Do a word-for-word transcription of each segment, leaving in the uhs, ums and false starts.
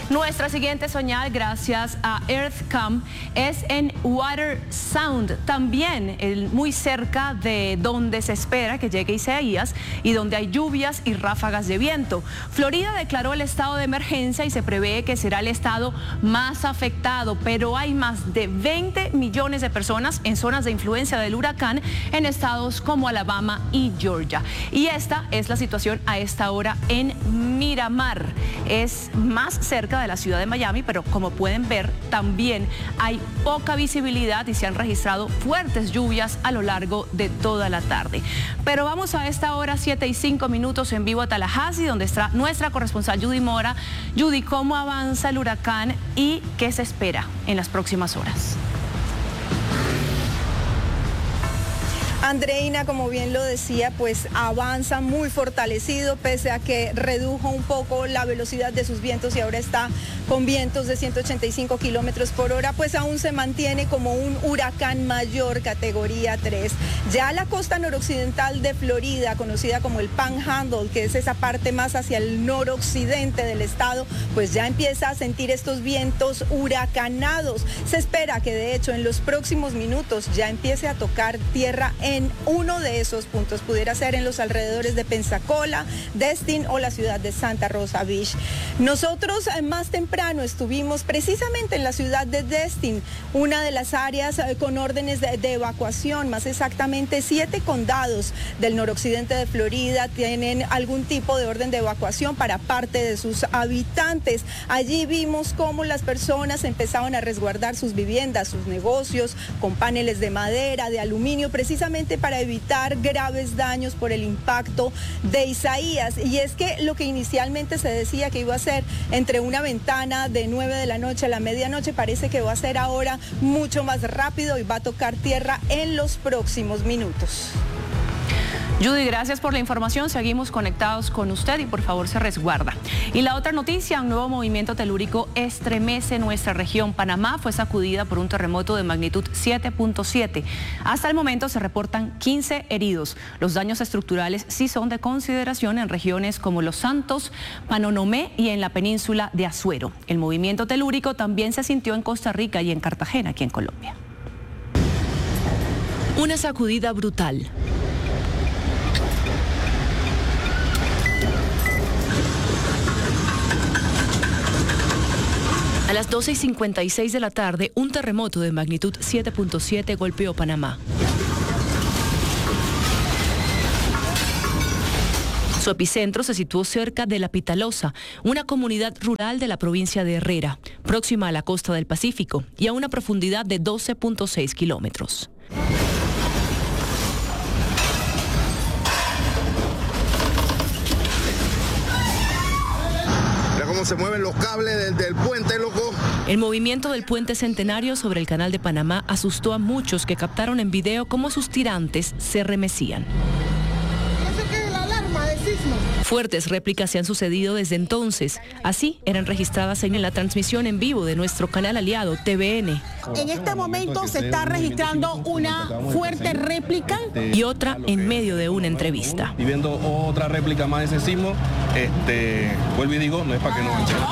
Nuestra siguiente señal, gracias a EarthCam, es en Water Sound, también el, muy cerca de donde se espera que llegue Isaías y donde hay lluvias y ráfagas de viento. Florida declaró el estado de emergencia y se prevé que será el estado más afectado, pero hay más de veinte millones de personas en zonas de influencia del huracán en estados como Alabama y Georgia. Y esta es la situación a esta hora en Miramar. Es más cerca de la ciudad de Miami, pero como pueden ver, también hay poca visibilidad y se han registrado fuertes lluvias a lo largo de toda la tarde. Pero vamos a esta hora, siete y cinco minutos, en vivo a Tallahassee, donde está nuestra corresponsal Judy Mora. Judy, ¿cómo avanza el huracán y qué se espera en las próximas horas? Andreina, como bien lo decía, pues avanza muy fortalecido, pese a que redujo un poco la velocidad de sus vientos y ahora está con vientos de ciento ochenta y cinco kilómetros por hora, pues aún se mantiene como un huracán mayor, categoría tres. Ya la costa noroccidental de Florida, conocida como el Panhandle, que es esa parte más hacia el noroccidente del estado, pues ya empieza a sentir estos vientos huracanados. Se espera que de hecho en los próximos minutos ya empiece a tocar tierra en en uno de esos puntos, pudiera ser en los alrededores de Pensacola, Destin o la ciudad de Santa Rosa Beach. Nosotros más temprano estuvimos precisamente en la ciudad de Destin, una de las áreas con órdenes de, de evacuación, más exactamente siete condados del noroccidente de Florida tienen algún tipo de orden de evacuación para parte de sus habitantes. Allí vimos cómo las personas empezaban a resguardar sus viviendas, sus negocios, con paneles de madera, de aluminio, precisamente para evitar graves daños por el impacto de Isaías. Y es que lo que inicialmente se decía que iba a ser entre una ventana de nueve de la noche a la medianoche, parece que va a ser ahora mucho más rápido y va a tocar tierra en los próximos minutos. Judy, gracias por la información. Seguimos conectados con usted y por favor se resguarda. Y la otra noticia, un nuevo movimiento telúrico estremece nuestra región. Panamá fue sacudida por un terremoto de magnitud siete punto siete. Hasta el momento se reportan quince heridos. Los daños estructurales sí son de consideración en regiones como Los Santos, Panonomé y en la península de Azuero. El movimiento telúrico también se sintió en Costa Rica y en Cartagena, aquí en Colombia. Una sacudida brutal. A las doce y cincuenta y seis de la tarde, un terremoto de magnitud siete punto siete golpeó Panamá. Su epicentro se situó cerca de La Pitalosa, una comunidad rural de la provincia de Herrera, próxima a la costa del Pacífico y a una profundidad de doce punto seis kilómetros. Cómo se mueven los cables del, del puente, loco. El movimiento del puente Centenario sobre el Canal de Panamá asustó a muchos que captaron en video cómo sus tirantes se remecían. ¿Eso qué es la alarma de sismo? Fuertes réplicas se han sucedido desde entonces. Así eran registradas en la transmisión en vivo de nuestro canal aliado T V N. En este momento se está registrando una fuerte réplica y otra en medio de una entrevista. Y viendo otra réplica más de ese sismo, este, vuelvo y digo, no es para que no entre.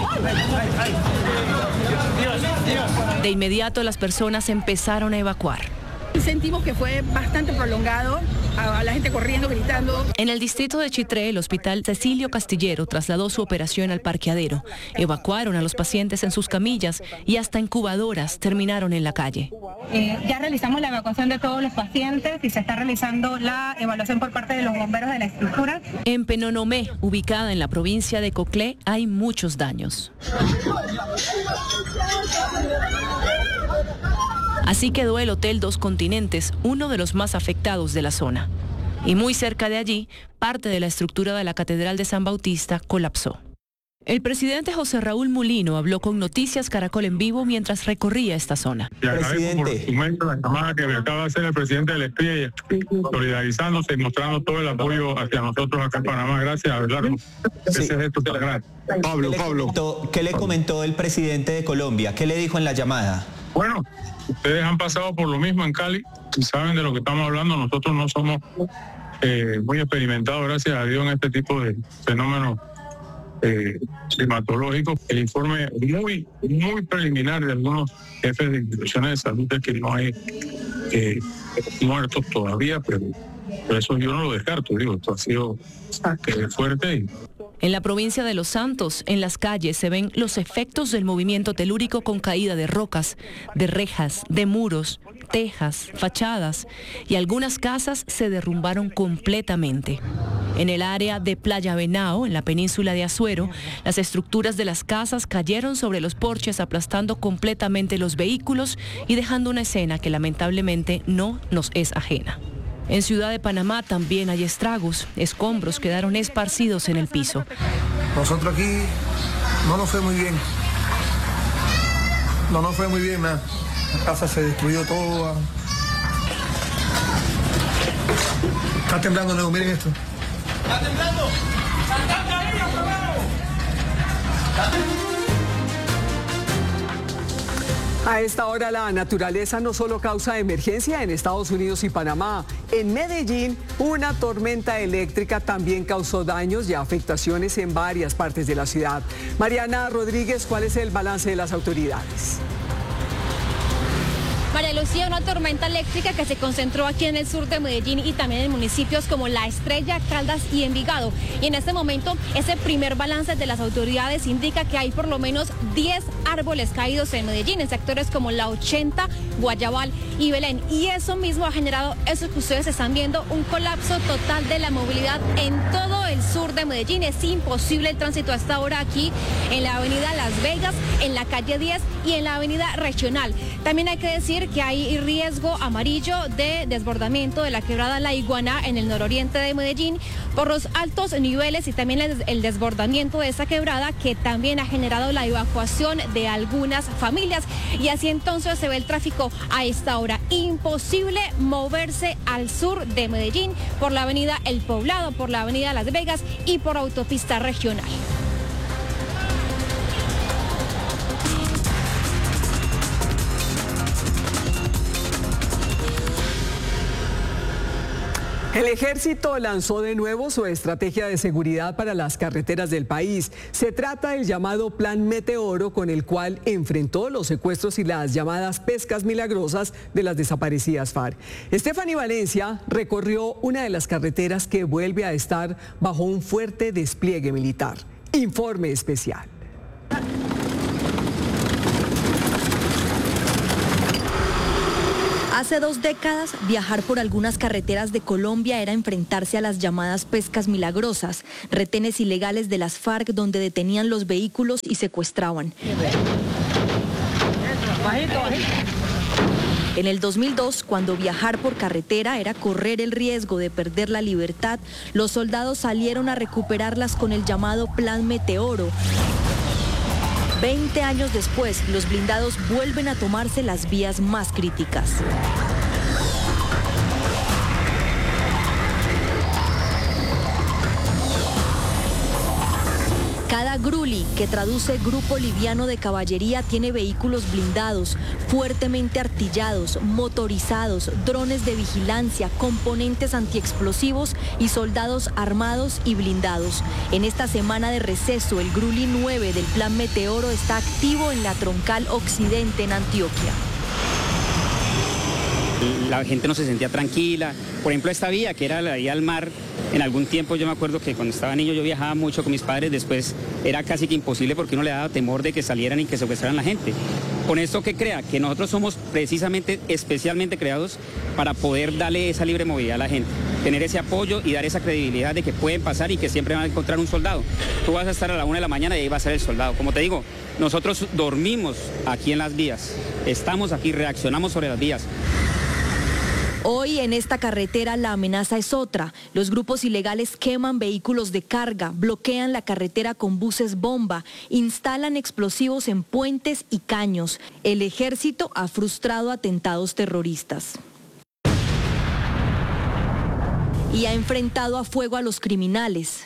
De inmediato las personas empezaron a evacuar. Sentimos que fue bastante prolongado, a la gente corriendo, gritando. En el distrito de Chitré, el hospital Cecilio Castillero trasladó su operación al parqueadero. Evacuaron a los pacientes en sus camillas y hasta incubadoras terminaron en la calle. Eh, ya realizamos la evacuación de todos los pacientes y se está realizando la evaluación por parte de los bomberos de la estructura. En Penonomé, ubicada en la provincia de Coclé, hay muchos daños. Así quedó el Hotel Dos Continentes, uno de los más afectados de la zona. Y muy cerca de allí, parte de la estructura de la Catedral de San Bautista colapsó. El presidente José Raúl Mulino habló con Noticias Caracol en vivo mientras recorría esta zona. Le agradezco por su momento la llamada que me acaba de hacer el presidente del Espía, solidarizándose y mostrando todo el apoyo hacia nosotros acá en Panamá. Gracias, Abelardo. Ese Sí. es esto te agradezco. Pablo, ¿Qué le Pablo. comentó- ¿Qué le comentó el presidente de Colombia? ¿Qué le dijo en la llamada? Bueno, ustedes han pasado por lo mismo en Cali y saben de lo que estamos hablando. Nosotros no somos eh, muy experimentados, gracias a Dios, en este tipo de fenómenos eh, climatológicos. El informe muy, muy preliminar de algunos jefes de instituciones de salud es que no hay eh, muertos todavía, pero, pero eso yo no lo descarto, digo, esto ha sido eh, fuerte. Y, En la provincia de Los Santos, en las calles se ven los efectos del movimiento telúrico con caída de rocas, de rejas, de muros, tejas, fachadas, y algunas casas se derrumbaron completamente. En el área de Playa Venao, en la península de Azuero, las estructuras de las casas cayeron sobre los porches, aplastando completamente los vehículos y dejando una escena que lamentablemente no nos es ajena. En Ciudad de Panamá también hay estragos, escombros quedaron esparcidos en el piso. Nosotros aquí no nos fue muy bien, no nos fue muy bien nada. La casa se destruyó toda. Está temblando, Leo, miren esto. Está temblando. A esta hora la naturaleza no solo causa emergencia en Estados Unidos y Panamá. En Medellín, una tormenta eléctrica también causó daños y afectaciones en varias partes de la ciudad. Mariana Rodríguez, ¿cuál es el balance de las autoridades? María Lucía, una tormenta eléctrica que se concentró aquí en el sur de Medellín y también en municipios como La Estrella, Caldas y Envigado. Y en este momento, ese primer balance de las autoridades indica que hay por lo menos diez árboles caídos en Medellín, en sectores como La ochenta, Guayabal y Belén. Y eso mismo ha generado, eso que ustedes están viendo, un colapso total de la movilidad en todo el sur de Medellín. Es imposible el tránsito hasta ahora aquí en la avenida Las Vegas, en la calle diez y en la avenida Regional. También hay que decir que hay riesgo amarillo de desbordamiento de la quebrada La Iguana en el nororiente de Medellín por los altos niveles y también el desbordamiento de esa quebrada que también ha generado la evacuación de algunas familias. Y así entonces se ve el tráfico a esta hora. Imposible moverse al sur de Medellín por la avenida El Poblado, por la avenida Las Vegas y por autopista regional. El ejército lanzó de nuevo su estrategia de seguridad para las carreteras del país. Se trata del llamado Plan Meteoro, con el cual enfrentó los secuestros y las llamadas pescas milagrosas de las desaparecidas FARC. Stephanie Valencia recorrió una de las carreteras que vuelve a estar bajo un fuerte despliegue militar. Informe especial. Hace dos décadas, viajar por algunas carreteras de Colombia era enfrentarse a las llamadas pescas milagrosas, retenes ilegales de las FARC donde detenían los vehículos y secuestraban. En el dos mil dos, cuando viajar por carretera era correr el riesgo de perder la libertad, los soldados salieron a recuperarlas con el llamado Plan Meteoro. Veinte años después, los blindados vuelven a tomarse las vías más críticas. Cada Gruli, que traduce Grupo Liviano de Caballería, tiene vehículos blindados, fuertemente artillados, motorizados, drones de vigilancia, componentes antiexplosivos y soldados armados y blindados. En esta semana de receso, el Gruli nueve del Plan Meteoro está activo en la Troncal Occidente en Antioquia. La gente no se sentía tranquila. Por ejemplo, esta vía, que era la vía al mar, en algún tiempo yo me acuerdo que cuando estaba niño yo viajaba mucho con mis padres, después era casi que imposible porque uno le daba temor de que salieran y que secuestraran a la gente. Con esto, ¿qué crea? Que nosotros somos precisamente, especialmente creados para poder darle esa libre movilidad a la gente, tener ese apoyo y dar esa credibilidad de que pueden pasar y que siempre van a encontrar un soldado. Tú vas a estar a la una de la mañana y ahí va a estar el soldado. Como te digo, nosotros dormimos aquí en las vías, estamos aquí, reaccionamos sobre las vías. Hoy en esta carretera la amenaza es otra. Los grupos ilegales queman vehículos de carga, bloquean la carretera con buses bomba, instalan explosivos en puentes y caños. El ejército ha frustrado atentados terroristas y ha enfrentado a fuego a los criminales.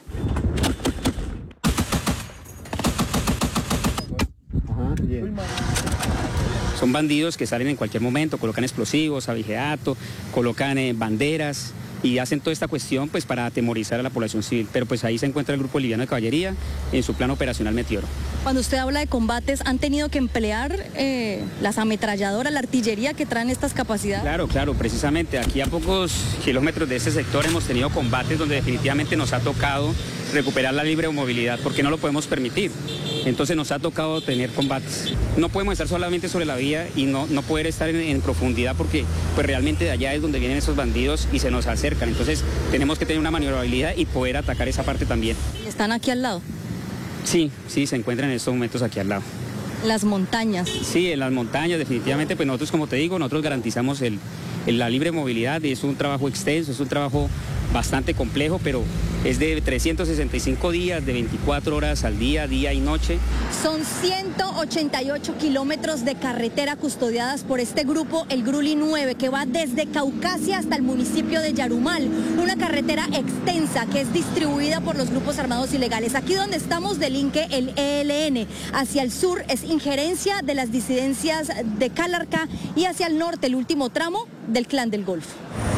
Son bandidos que salen en cualquier momento, colocan explosivos, abigeato, colocan eh, banderas y hacen toda esta cuestión pues para atemorizar a la población civil. Pero pues ahí se encuentra el Grupo Liviano de Caballería en su plan operacional Meteoro. Cuando usted habla de combates, ¿han tenido que emplear eh, las ametralladoras, la artillería que traen estas capacidades? Claro, claro, precisamente aquí a pocos kilómetros de este sector hemos tenido combates donde definitivamente nos ha tocado recuperar la libre movilidad porque no lo podemos permitir. Entonces nos ha tocado tener combates. No podemos estar solamente sobre la vía y no, no poder estar en, en profundidad porque pues realmente de allá es donde vienen esos bandidos y se nos acercan. Entonces tenemos que tener una maniobrabilidad y poder atacar esa parte también. ¿Están aquí al lado? Sí, sí, se encuentran en estos momentos aquí al lado. Las montañas. Sí, en las montañas definitivamente, pues nosotros como te digo, nosotros garantizamos el, el, la libre movilidad y es un trabajo extenso, es un trabajo bastante complejo, pero es de trescientos sesenta y cinco días, de veinticuatro horas al día, día y noche. Son ciento ochenta y ocho kilómetros de carretera custodiadas por este grupo, el Gruli nueve, que va desde Caucasia hasta el municipio de Yarumal. Una carretera extensa que es distribuida por los grupos armados ilegales. Aquí donde estamos delinque el E L N. Hacia el sur es injerencia de las disidencias de Calarcá y hacia el norte el último tramo del Clan del Golfo.